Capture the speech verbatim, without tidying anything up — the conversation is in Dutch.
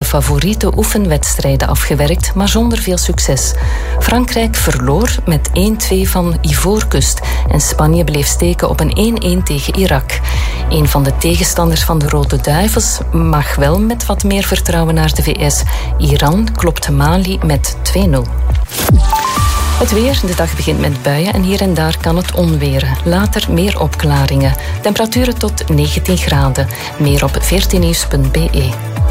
favoriete oefenwedstrijden afgewerkt, maar zonder veel succes. Frankrijk verloor met één-twee van Ivoorkust en Spanje bleef steken op een één-één tegen Irak. Een van de tegenstanders van de Rode Duivels mag wel met wat meer vertrouwen naar de V S. Iran klopt Mali met twee-nul. Het weer. De dag begint met buien en hier en daar kan het onweren. Later meer opklaringen. Temperaturen tot negentien graden. Meer op veertien nieuws punt b e.